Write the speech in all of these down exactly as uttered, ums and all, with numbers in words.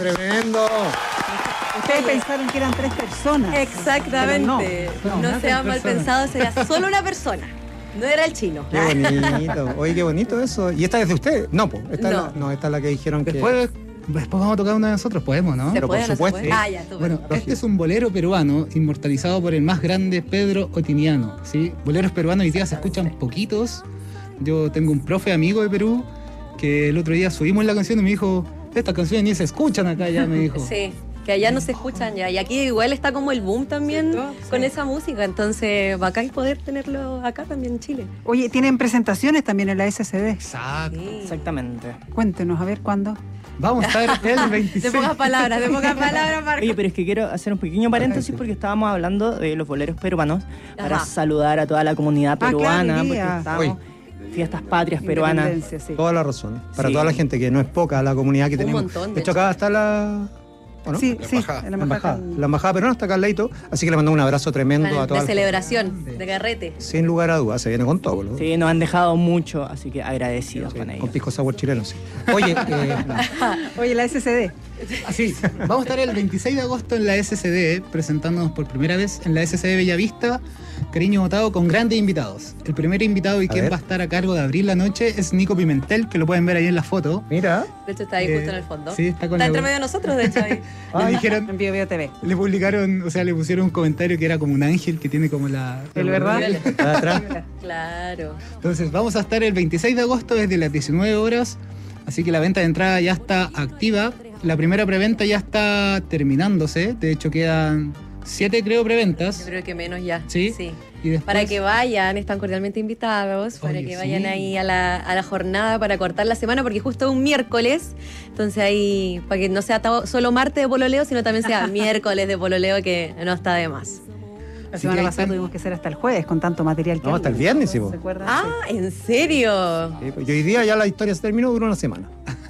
tremendo. Ustedes pensaron que eran tres personas. Exactamente. No, no, no, no sea mal pensado, sería solo una persona. No era el chino. Qué bonito. Oye, qué bonito eso. ¿Y esta es de usted? No, pues. Esta, No. Es la, no, esta es la que dijeron que... Después, después vamos a tocar una de nosotros, podemos, ¿no? ¿Se Pero puede por o no se supuesto. puede? Ah, ya, tú. Bueno, este es un bolero peruano inmortalizado por el más grande Pedro Otiniano, ¿sí? Boleros peruanos hoy día se escuchan poquitos. Yo tengo un profe amigo de Perú que el otro día subimos la canción y me dijo, estas canciones ni se escuchan acá ya, me dijo. Sí, que allá no se escuchan ya. Y aquí igual está como el boom también Sí, con sí. esa música. Entonces, bacán poder tenerlo acá también en Chile. Oye, tienen presentaciones también en la S C D. Exacto. Sí. Exactamente. Cuéntenos, a ver cuándo. Vamos a estar el De veintiséis. pocas palabras, de pocas palabras, Marco. Oye, pero es que quiero hacer un pequeño paréntesis porque estábamos hablando de los boleros peruanos para Ajá. saludar a toda la comunidad Ah, peruana, claro, hoy porque día. estamos fiestas patrias peruanas. Independencia, sí. Toda la razón. Para Sí. toda la gente que no es poca, la comunidad que Un tenemos. montón, de de hecho, hecho. acá está la... ¿o no? Sí, La sí, embajada. en La la embajada. embajada. La embajada peruana está acá al ladito, así que le mandamos un abrazo tremendo a toda De la celebración, de carrete. Sin lugar a dudas, se viene con todo, ¿no? Sí, nos han dejado mucho, así que agradecidos Sí, con con ellos. pisco sour chileno, sí. Oye, eh, Oye, la S C D. Así, vamos a estar el veintiséis de agosto en la S C D, presentándonos por primera vez en la S C D Bellavista, Cariño Botado, con grandes invitados. El primer invitado y A quien ver. va a estar a cargo de abrir la noche es Nico Pimentel, que lo pueden ver ahí en la foto. mira, De hecho, está ahí Eh, justo en el fondo. sí, está con Está la- entre medio de nosotros, de hecho, ahí. Le dijeron, En Bio Bio T V. le publicaron, o sea, le pusieron un comentario que era como un ángel que tiene como la... ¿El verdad? está atrás. Claro. Entonces, vamos a estar el veintiséis de agosto desde las diecinueve horas, así que la venta de entrada ya está activa. La primera preventa ya está terminándose, de hecho quedan siete, creo, Yo preventas. creo que menos ya. ¿Sí? Sí. Y después, Para que vayan, están cordialmente invitados, para Oye, que vayan sí. ahí a la, a la jornada para cortar la semana, porque justo es un miércoles, entonces ahí, para que no sea to- solo martes de pololeo, sino también sea miércoles de pololeo, que no está de más. La Así semana que ahí pasada están. tuvimos que ser hasta el jueves con tanto material que No, hubo. hasta el viernes, sí, ¿Se po. acuerdan? Ah, ¿en serio? Sí, pues, y hoy día ya la historia se terminó, duró una semana.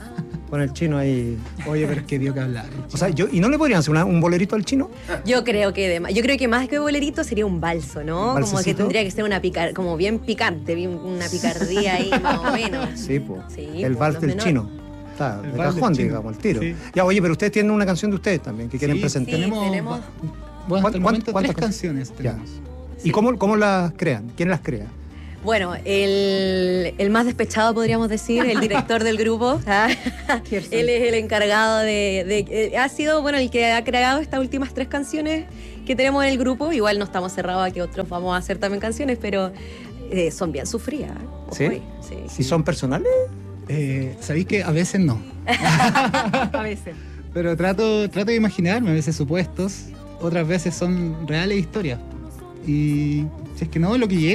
Con el chino ahí. Oye, pero es que dio que hablar. O sea, yo, ¿y no le podrían hacer una- un bolerito al chino? Yo creo que de ma- yo creo que más que bolerito sería un balso, ¿no? ¿Un Como que balsecito? tendría que ser una picar, como bien picante, bien- una picardía ahí más o menos. Sí, pues. Sí, el po, vals no del es menor. chino. Está, El de vals cajón, del chino. digamos, el tiro. Sí. Ya, oye, pero ustedes tienen una canción de ustedes también que quieren Sí, presentar. Sí, tenemos, tenemos- Bueno, hasta el ¿Cuán- momento cuántas tres canciones tenemos. ¿Y cómo, cómo las crean? ¿Quién las crea? Bueno, el, el más despechado podríamos decir, el director del grupo. ¿ah? Gerson. Él es el encargado de, de- eh, ha sido, bueno, el que ha creado estas últimas tres canciones que tenemos en el grupo. Igual no estamos cerrados a que otros vamos a hacer también canciones, pero eh, son bien sufridas. Ojo ¿Sí? ahí, sí. ¿Si son personales? Eh, Sabéis que a veces no. A veces. Pero trato, trato de imaginarme, a veces supuestos, otras veces son reales historias. Y si es que no, lo que llega.